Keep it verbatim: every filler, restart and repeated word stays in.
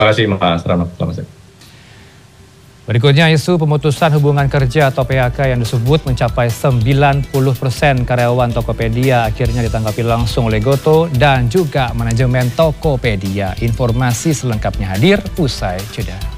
kasih Mas Rano. Selamat siang. Berikutnya isu pemutusan hubungan kerja atau P H K yang disebut mencapai sembilan puluh persen karyawan Tokopedia akhirnya ditanggapi langsung oleh Gotoh dan juga manajemen Tokopedia. Informasi selengkapnya hadir usai jeda.